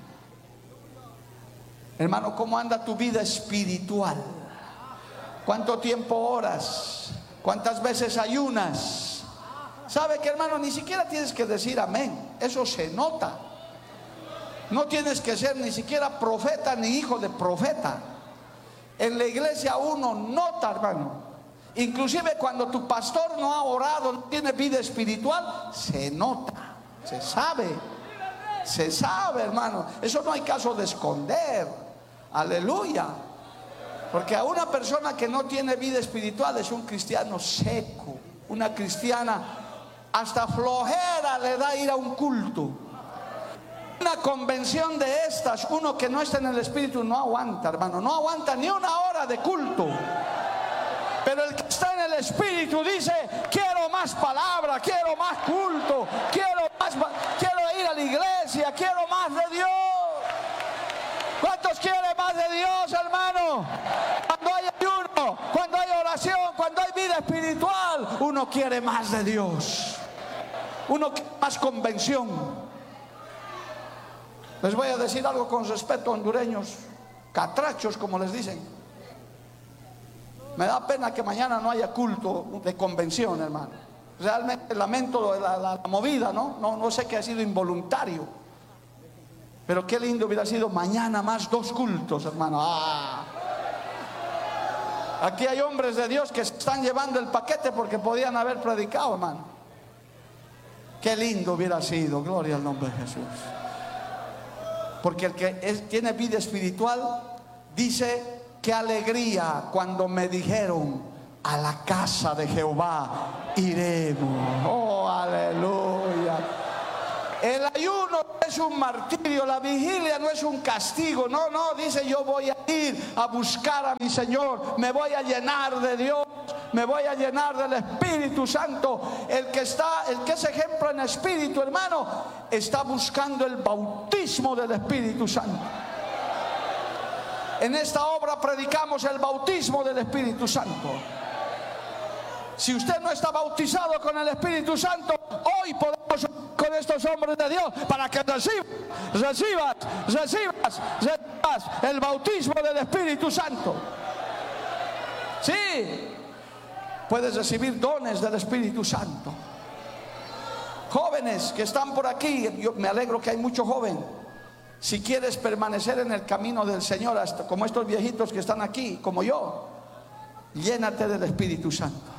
Hermano, ¿cómo anda tu vida espiritual? ¿Cuánto tiempo oras? ¿Cuántas veces ayunas? ¿Sabe qué, hermano? Ni siquiera tienes que decir amén. Eso se nota. No tienes que ser ni siquiera profeta ni hijo de profeta. En la iglesia uno nota, hermano. Inclusive cuando tu pastor no ha orado, no tiene vida espiritual, se nota, se sabe. Se sabe, hermano. Eso no hay caso de esconder. Aleluya. Porque a una persona que no tiene vida espiritual es un cristiano seco, una cristiana hasta flojera le da ir a un culto. Una convención de estas, uno que no está en el espíritu no aguanta, hermano, no aguanta ni una hora de culto. Pero el que está en el espíritu dice: quiero más palabra, quiero más culto, quiero más, quiero ir a la iglesia, quiero más de Dios. ¿Cuántos quieren más de Dios, hermano? Cuando hay ayuno, cuando hay oración, cuando hay vida espiritual, uno quiere más de Dios. Uno quiere más convención. Les voy a decir algo con respeto, hondureños, catrachos como les dicen. Me da pena que mañana no haya culto de convención, hermano. Realmente lamento la, la, la movida, ¿no? ¿no? No sé que ha sido involuntario. Pero qué lindo hubiera sido mañana más dos cultos, hermano. Ah. Aquí hay hombres de Dios que están llevando el paquete porque podían haber predicado, hermano. Qué lindo hubiera sido, gloria al nombre de Jesús. Porque el que es, tiene vida espiritual dice: qué alegría cuando me dijeron: a la casa de Jehová iremos. Oh, aleluya. El ayuno no es un martirio, la vigilia no es un castigo. No, no, dice: yo voy a ir a buscar a mi Señor, me voy a llenar de Dios, me voy a llenar del Espíritu Santo. El que está, el que es ejemplo en espíritu, hermano, está buscando el bautismo del Espíritu Santo. En esta obra predicamos el bautismo del Espíritu Santo. Si usted no está bautizado con el Espíritu Santo, hoy podemos con estos hombres de Dios para que recibas, recibas, recibas, recibas el bautismo del Espíritu Santo. Sí, puedes recibir dones del Espíritu Santo. Jóvenes que están por aquí, yo me alegro que hay mucho joven. Si quieres permanecer en el camino del Señor, hasta como estos viejitos que están aquí, como yo, llénate del Espíritu Santo.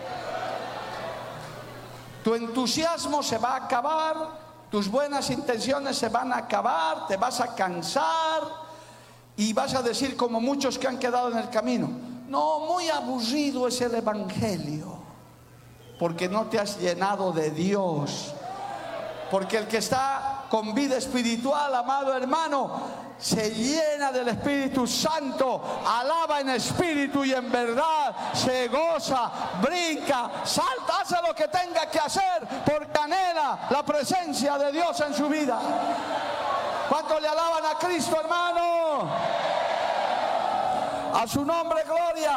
Tu entusiasmo se va a acabar, tus buenas intenciones se van a acabar, te vas a cansar y vas a decir como muchos que han quedado en el camino: no, muy aburrido es el Evangelio, porque no te has llenado de Dios. Porque el que está con vida espiritual, amado hermano, se llena del Espíritu Santo, alaba en espíritu y en verdad, se goza, brinca, salta, hace lo que tenga que hacer, porque anhela la presencia de Dios en su vida. ¿Cuántos le alaban a Cristo, hermano? A su nombre, gloria.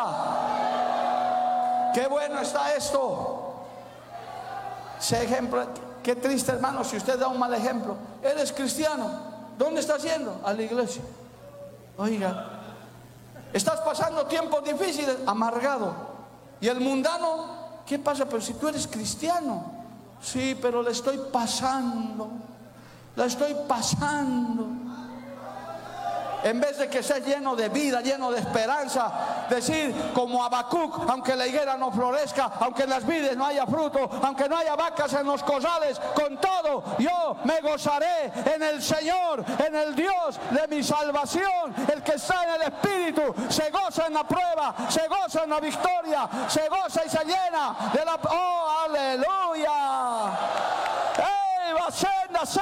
Qué bueno está esto. Sé ejemplo. Qué triste, hermano, si usted da un mal ejemplo. Eres cristiano, ¿dónde estás yendo? A la iglesia. Oiga, estás pasando tiempos difíciles, amargado. Y el mundano, ¿qué pasa? Pero si tú eres cristiano. Sí, pero le estoy pasando, la estoy pasando. En vez de que sea lleno de vida, lleno de esperanza, decir como Habacuc: aunque la higuera no florezca, aunque en las vides no haya fruto, aunque no haya vacas en los corrales, con todo yo me gozaré en el Señor, en el Dios de mi salvación. El que está en el Espíritu se goza en la prueba, se goza en la victoria, se goza y se llena de la... ¡Oh, aleluya! ¡Ey, va a ser nacer!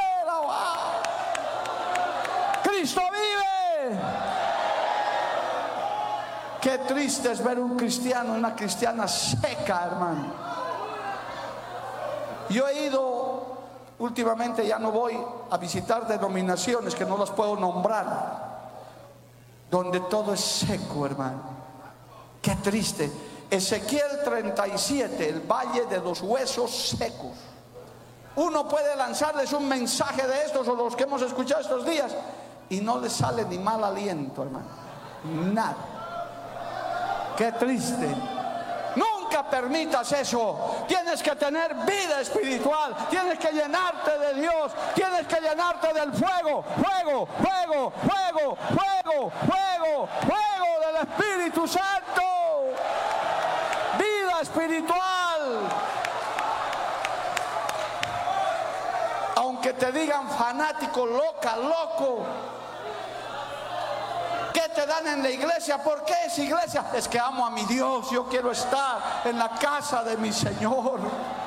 ¡Cristo vive! Qué triste es ver un cristiano, una cristiana seca, hermano. Yo he ido últimamente, ya no voy a visitar denominaciones que no las puedo nombrar, donde todo es seco, hermano. Qué triste. Ezequiel treinta y siete, el valle de los huesos secos. Uno puede lanzarles un mensaje de estos o los que hemos escuchado estos días y no les sale ni mal aliento, hermano. Nada. Qué triste. Nunca permitas eso. Tienes que tener vida espiritual. Tienes que llenarte de Dios. Tienes que llenarte del fuego. Fuego, fuego, fuego, fuego, fuego, fuego del Espíritu Santo. Vida espiritual. Aunque te digan fanático, loca, loco. ¿Qué te dan en la iglesia? ¿Por qué es iglesia? Es que amo a mi Dios, yo quiero estar en la casa de mi Señor.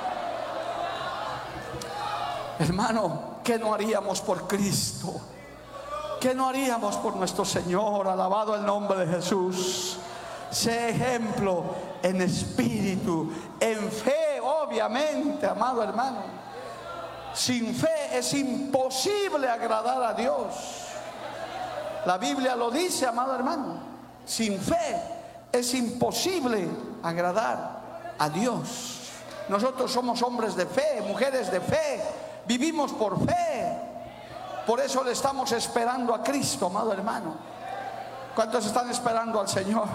Hermano, ¿qué no haríamos por Cristo? ¿Qué no haríamos por nuestro Señor? Alabado el nombre de Jesús. Sé ejemplo en espíritu, en fe, obviamente, amado hermano. Sin fe es imposible agradar a Dios. La Biblia lo dice, amado hermano. Sin fe es imposible agradar a Dios. Nosotros somos hombres de fe, mujeres de fe. Vivimos por fe. Por eso le estamos esperando a Cristo, amado hermano. ¿Cuántos están esperando al Señor?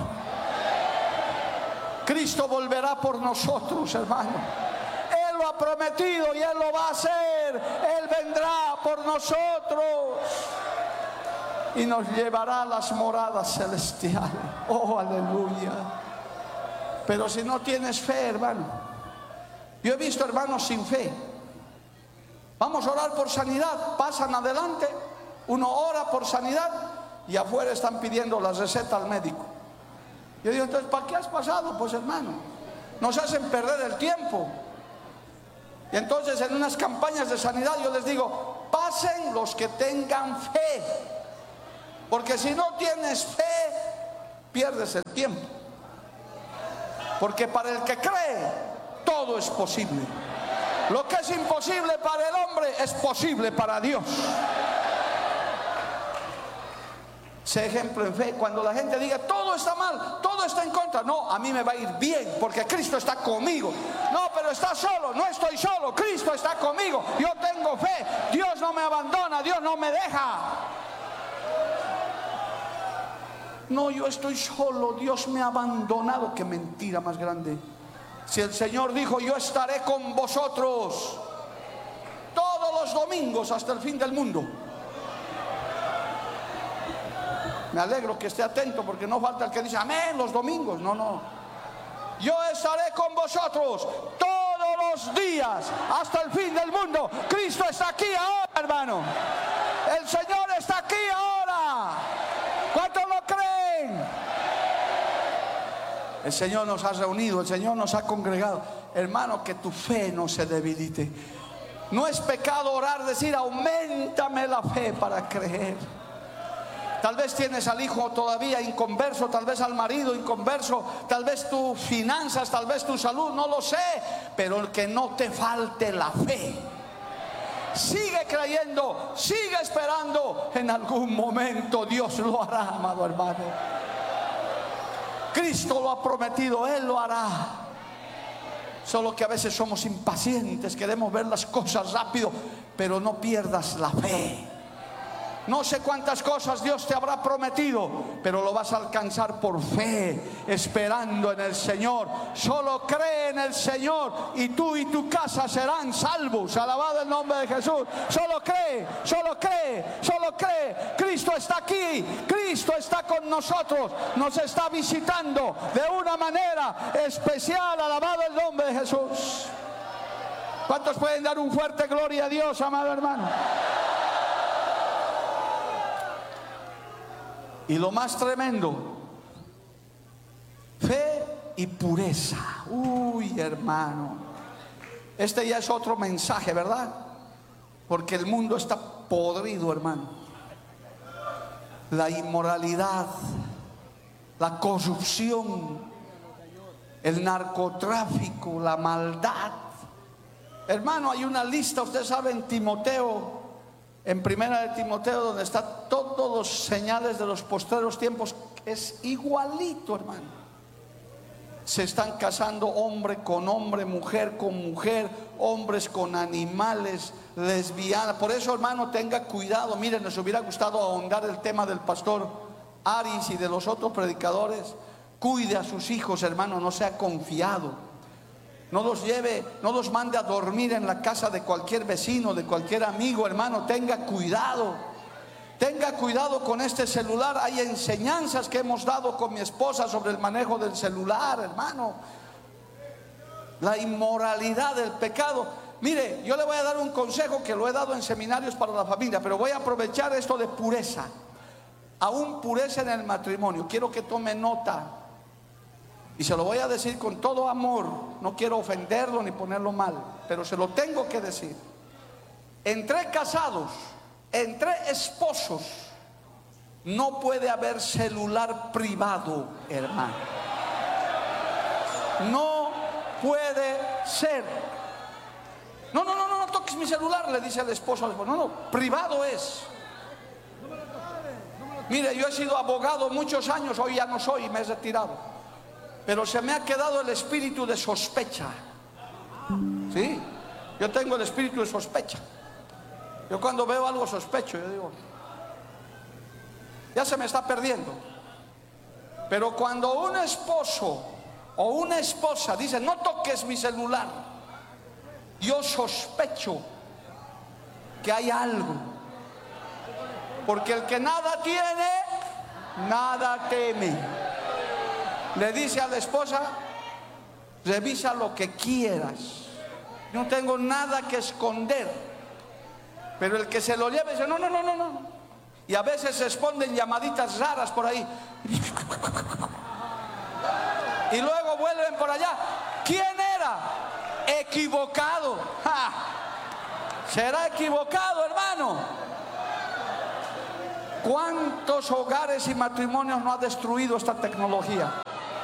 Cristo volverá por nosotros, hermano. Él lo ha prometido y Él lo va a hacer. Él vendrá por nosotros y nos llevará a las moradas celestiales. Oh, aleluya. Pero si no tienes fe, hermano, yo he visto hermanos sin fe. Vamos a orar por sanidad, pasan adelante, uno ora por sanidad y afuera están pidiendo la receta al médico. Yo digo, entonces, ¿para qué has pasado? Pues hermano, nos hacen perder el tiempo. Y entonces en unas campañas de sanidad yo les digo, pasen los que tengan fe. Porque si no tienes fe, pierdes el tiempo. Porque para el que cree, todo es posible. Lo que es imposible para el hombre es posible para Dios. Sé ejemplo en fe. Cuando la gente diga todo está mal, todo está en contra, no, a mí me va a ir bien porque Cristo está conmigo. No, pero está solo, no estoy solo, Cristo está conmigo, yo tengo fe, Dios no me abandona, Dios no me deja. No, yo estoy solo, Dios me ha abandonado. Qué mentira más grande. Si el Señor dijo, yo estaré con vosotros todos los domingos hasta el fin del mundo. Me alegro que esté atento, porque no falta el que dice amén los domingos. No, no. Yo estaré con vosotros todos los días hasta el fin del mundo. Cristo está aquí ahora, hermano. El Señor está aquí ahora. ¿Cuántos lo creen? El Señor nos ha reunido, el Señor nos ha congregado. Hermano, que tu fe no se debilite. No es pecado orar, decir, auméntame la fe para creer. Tal vez tienes al hijo todavía inconverso, tal vez al marido inconverso, tal vez tus finanzas, tal vez tu salud, no lo sé. Pero el que no te falte la fe. Sigue creyendo, sigue esperando. En algún momento Dios lo hará, amado hermano. Cristo lo ha prometido, Él lo hará. Solo que a veces somos impacientes, queremos ver las cosas rápido, pero no pierdas la fe. No sé cuántas cosas Dios te habrá prometido, pero lo vas a alcanzar por fe, esperando en el Señor. Solo cree en el Señor y tú y tu casa serán salvos. Alabado el nombre de Jesús. Solo cree, solo cree, solo cree. Cristo está aquí, Cristo está con nosotros, nos está visitando de una manera especial. Alabado el nombre de Jesús. ¿Cuántos pueden dar un fuerte gloria a Dios, amado hermano? Y lo más tremendo, fe y pureza. Uy, hermano, este ya es otro mensaje, ¿verdad? Porque el mundo está podrido, hermano. La inmoralidad, la corrupción, el narcotráfico, la maldad. Hermano, hay una lista, usted sabe, en Timoteo, en primera de Timoteo, donde está todos los señales de los postreros tiempos, es igualito, hermano. Se están casando hombre con hombre, mujer con mujer, hombres con animales, lesbianas. Por eso, hermano, tenga cuidado. Miren, nos hubiera gustado ahondar el tema del pastor Aris y de los otros predicadores. Cuide a sus hijos, hermano, no sea confiado. No los lleve, no los mande a dormir en la casa de cualquier vecino, de cualquier amigo, hermano. Tenga cuidado. Tenga cuidado con este celular. Hay enseñanzas que hemos dado con mi esposa sobre el manejo del celular, hermano. La inmoralidad, el pecado. Mire, yo le voy a dar un consejo que lo he dado en seminarios para la familia, pero voy a aprovechar esto de pureza. Aún pureza en el matrimonio. Quiero que tome nota. Y se lo voy a decir con todo amor. No quiero ofenderlo ni ponerlo mal, pero se lo tengo que decir. Entre casados, entre esposos, no puede haber celular privado, hermano. No puede ser. No, no, no, no, no toques mi celular, le dice el esposo al esposo. No, no, privado es. Mire, yo he sido abogado muchos años, hoy ya no soy, me he retirado. Pero se me ha quedado el espíritu de sospecha. Sí, yo tengo el espíritu de sospecha. Yo cuando veo algo sospecho, yo digo, ya se me está perdiendo. Pero cuando un esposo o una esposa dice, no toques mi celular, yo sospecho que hay algo. Porque el que nada tiene, nada teme. Le dice a la esposa, revisa lo que quieras, no tengo nada que esconder. Pero el que se lo lleve dice, no, no, no, no, no. Y a veces responden llamaditas raras por ahí. y luego vuelven por allá. ¿Quién era? Equivocado. ¡Ja! Será equivocado, hermano. ¿Cuántos hogares y matrimonios no ha destruido esta tecnología?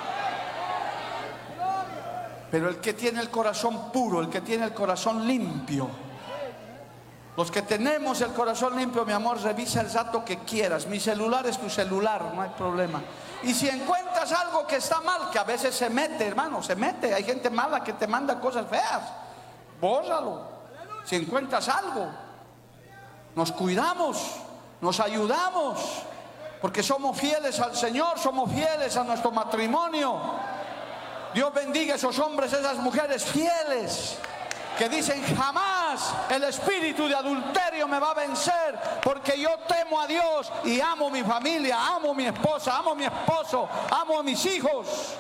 Pero el que tiene el corazón puro, el que tiene el corazón limpio, los que tenemos el corazón limpio, mi amor, revisa el dato que quieras. Mi celular es tu celular, no hay problema. Y si encuentras algo que está mal, que a veces se mete, hermano, se mete. Hay gente mala que te manda cosas feas. Bórralo. Si encuentras algo, nos cuidamos, nos ayudamos, porque somos fieles al Señor, somos fieles a nuestro matrimonio. Dios bendiga a esos hombres, esas mujeres fieles, que dicen: jamás el espíritu de adulterio me va a vencer, porque yo temo a Dios y amo mi familia, amo mi esposa, amo mi esposo, amo a mis hijos.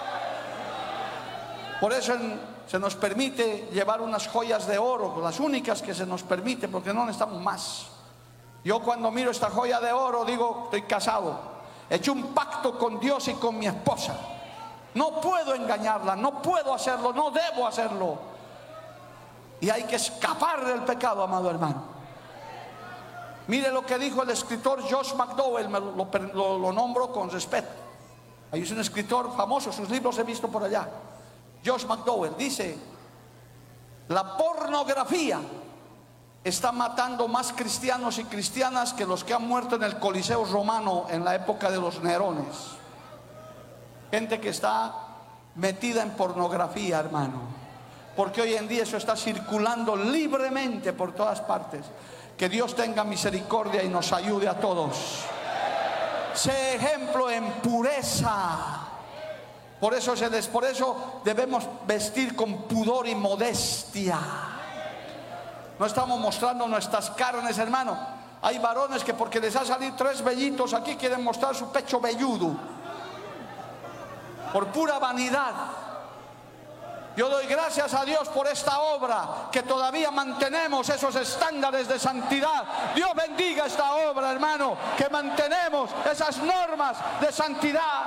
Por eso en, se nos permite llevar unas joyas de oro, las únicas que se nos permite, porque no necesitamos más. Yo cuando miro esta joya de oro digo: estoy casado, he hecho un pacto con Dios y con mi esposa. No puedo engañarla, no puedo hacerlo, no debo hacerlo. Y hay que escapar del pecado, amado hermano. Mire lo que dijo el escritor Josh McDowell, me lo, lo, lo nombro con respeto. Ahí es un escritor famoso, sus libros he visto por allá. Josh McDowell dice: la pornografía está matando más cristianos y cristianas que los que han muerto en el Coliseo romano en la época de los Nerones. Gente que está metida en pornografía, hermano, porque hoy en día eso está circulando libremente por todas partes. Que Dios tenga misericordia y nos ayude a todos. Sé ejemplo en pureza. Por eso, se les, por eso debemos vestir con pudor y modestia. No estamos mostrando nuestras carnes, hermano. Hay varones que porque les ha salido tres vellitos aquí quieren mostrar su pecho velludo, por pura vanidad. Yo doy gracias a Dios por esta obra, que todavía mantenemos esos estándares de santidad. Dios bendiga esta obra, hermano, que mantenemos esas normas de santidad.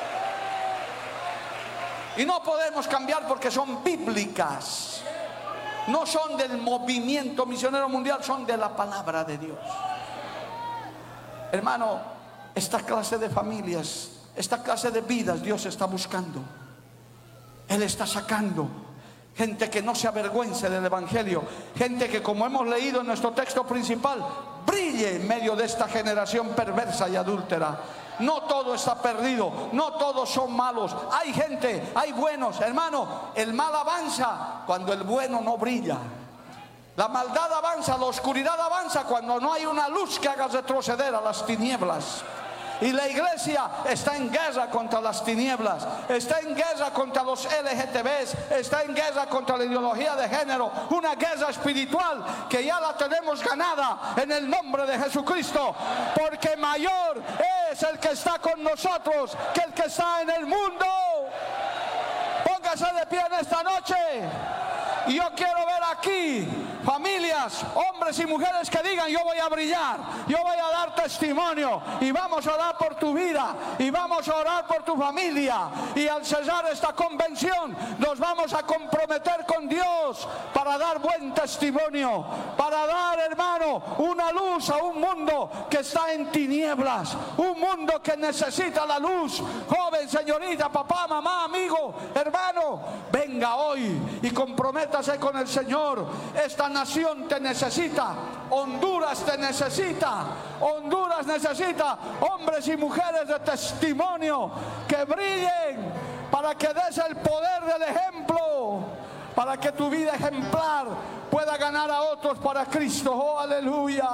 Y no podemos cambiar porque son bíblicas. No son del movimiento misionero mundial, son de la palabra de Dios. Hermano, esta clase de familias, esta clase de vidas Dios está buscando. Él está sacando gente que no se avergüence del evangelio, gente que, como hemos leído en nuestro texto principal, brille en medio de esta generación perversa y adúltera. No todo está perdido, no todos son malos. Hay gente, hay buenos, hermano. El mal avanza cuando el bueno no brilla. La maldad avanza, la oscuridad avanza cuando no hay una luz que haga retroceder a las tinieblas. Y la iglesia está en guerra contra las tinieblas, está en guerra contra los L G T Bs, está en guerra contra la ideología de género, una guerra espiritual que ya la tenemos ganada en el nombre de Jesucristo, porque mayor es el que está con nosotros que el que está en el mundo. Póngase de pie en esta noche. Y yo quiero ver aquí familias, hombres y mujeres que digan: yo voy a brillar, yo voy a dar testimonio, y vamos a orar por tu vida, y vamos a orar por tu familia. Y al cerrar esta convención nos vamos a comprometer con Dios para dar buen testimonio, para dar, hermano, una luz a un mundo que está en tinieblas, un mundo que necesita la luz. Joven, señorita, papá, mamá, amigo, hermano, venga hoy y comprométase con el Señor. Esta nación te necesita, Honduras te necesita, Honduras necesita hombres y mujeres de testimonio que brillen, para que des el poder del ejemplo, para que tu vida ejemplar pueda ganar a otros para Cristo. Oh, aleluya.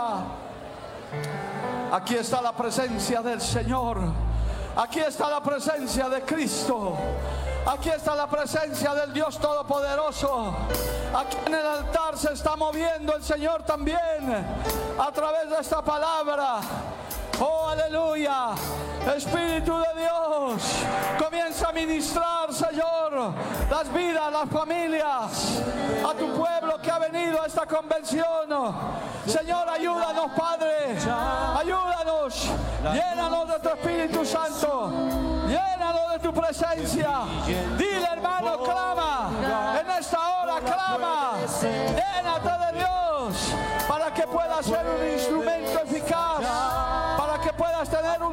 Aquí está la presencia del Señor, aquí está la presencia de Cristo, aquí está la presencia del Dios Todopoderoso. Aquí en el altar se está moviendo el Señor también a través de esta palabra. Oh, aleluya. Espíritu de Dios, comienza a ministrar, Señor, las vidas, las familias, a tu pueblo que ha venido a esta convención. Señor, ayúdanos, Padre, ayúdanos, llénanos de tu Espíritu Santo, llénanos de tu tu presencia. Dile, hermano, clama. En esta hora, clama. Llénate de Dios para que puedas ser un instrumento eficaz, para que puedas tener un